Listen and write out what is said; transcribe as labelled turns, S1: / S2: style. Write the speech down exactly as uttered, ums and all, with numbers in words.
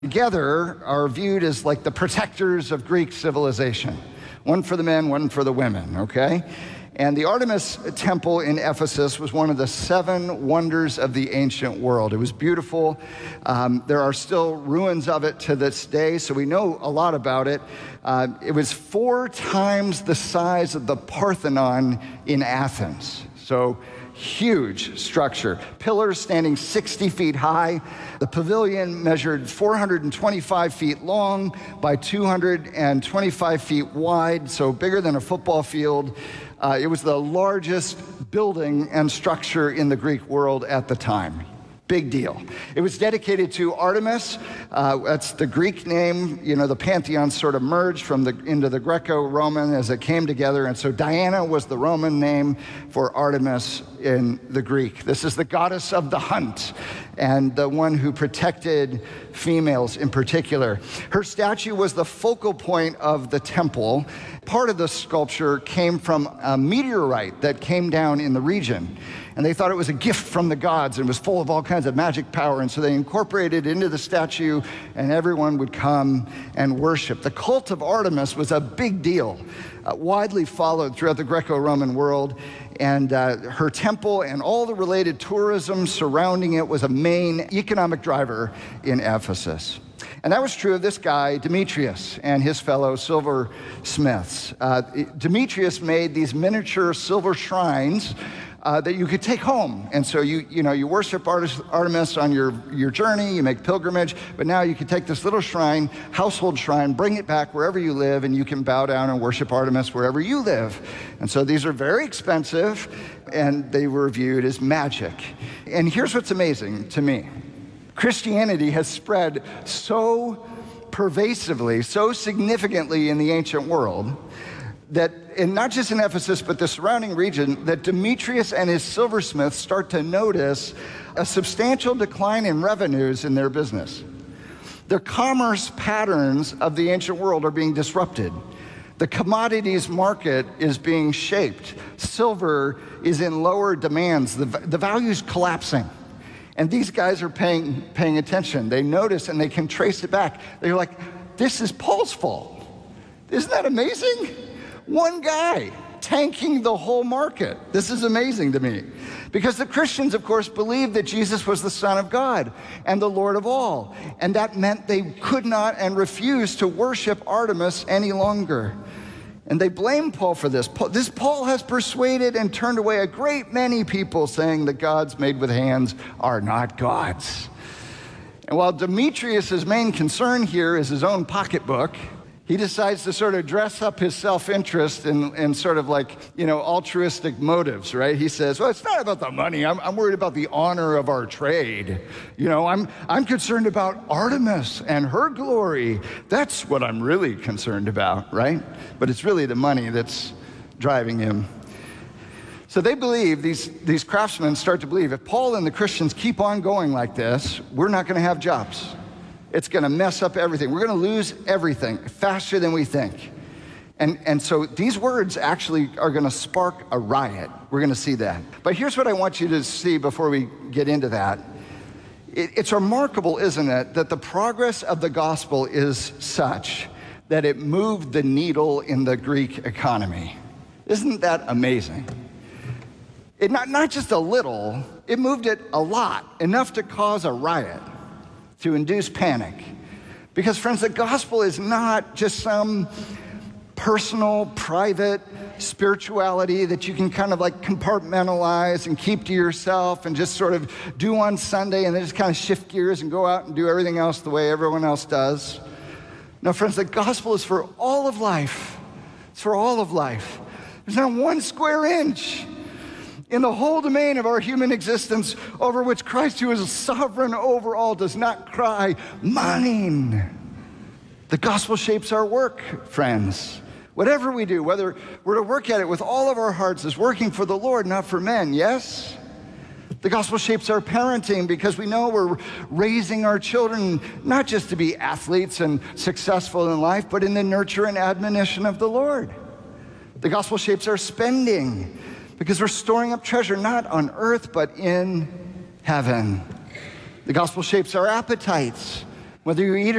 S1: together are viewed as like the protectors of Greek civilization. One for the men, one for the women, okay? And the Artemis Temple in Ephesus was one of the seven wonders of the ancient world. It was beautiful. Um, there are still ruins of it to this day, so we know a lot about it. Uh, it was four times the size of the Parthenon in Athens. So huge structure. Pillars standing sixty feet high. The pavilion measured four hundred twenty-five feet long by two hundred twenty-five feet wide, so bigger than a football field. Uh, it was the largest building and structure in the Greek world at the time. Big deal. It was dedicated to Artemis. Uh, that's the Greek name. You know, the pantheon sort of merged from the into the Greco-Roman as it came together. And so Diana was the Roman name for Artemis in the Greek. This is the goddess of the hunt and the one who protected females in particular. Her statue was the focal point of the temple. Part of the sculpture came from a meteorite that came down in the region. And they thought it was a gift from the gods and was full of all kinds of magic power. And so they incorporated it into the statue, and everyone would come and worship. The cult of Artemis was a big deal, uh, widely followed throughout the Greco-Roman world. And uh, her temple and all the related tourism surrounding it was a main economic driver in Ephesus. And that was true of this guy, Demetrius, and his fellow silversmiths. Uh, Demetrius made these miniature silver shrines Uh, that you could take home. And so you you know, you worship Artemis on your, your journey, you make pilgrimage, but now you can take this little shrine, household shrine, bring it back wherever you live, and you can bow down and worship Artemis wherever you live. And so these are very expensive, and they were viewed as magic. And here's what's amazing to me. Christianity has spread so pervasively, so significantly in the ancient world, that, and not just in Ephesus, but the surrounding region, that Demetrius and his silversmiths start to notice a substantial decline in revenues in their business. The commerce patterns of the ancient world are being disrupted. The commodities market is being shaped. Silver is in lower demands. The, the value's collapsing. And these guys are paying, paying attention. They notice and they can trace it back. They're like, this is Paul's fault. Isn't that amazing? One guy tanking the whole market. This is amazing to me. Because the Christians, of course, believed that Jesus was the Son of God and the Lord of all. And that meant they could not and refused to worship Artemis any longer. And they blamed Paul for this. Paul, this Paul has persuaded and turned away a great many people, saying that gods made with hands are not gods. And while Demetrius' main concern here is his own pocketbook, he decides to sort of dress up his self-interest in, in sort of like, you know, altruistic motives, right? He says, well, it's not about the money. I'm, I'm worried about the honor of our trade. You know, I'm, I'm concerned about Artemis and her glory. That's what I'm really concerned about, right? But it's really the money that's driving him. So they believe, these, these craftsmen start to believe, if Paul and the Christians keep on going like this, we're not going to have jobs. It's going to mess up everything. We're going to lose everything faster than we think. And, and so these words actually are going to spark a riot. We're going to see that. But here's what I want you to see before we get into that. It, it's remarkable, isn't it, that the progress of the gospel is such that it moved the needle in the Greek economy. Isn't that amazing? It not, not just a little, it moved it a lot, enough to cause a riot, to induce panic. Because friends, the gospel is not just some personal, private spirituality that you can kind of like compartmentalize and keep to yourself and just sort of do on Sunday and then just kind of shift gears and go out and do everything else the way everyone else does. No, friends, the gospel is for all of life. It's for all of life. There's not one square inch in the whole domain of our human existence over which Christ, who is sovereign over all, does not cry, mine. The gospel shapes our work, friends. Whatever we do, whether we're to work at it with all of our hearts, is working for the Lord, not for men, yes? The gospel shapes our parenting because we know we're raising our children not just to be athletes and successful in life, but in the nurture and admonition of the Lord. The gospel shapes our spending because we're storing up treasure not on earth, but in heaven. The gospel shapes our appetites Whether you eat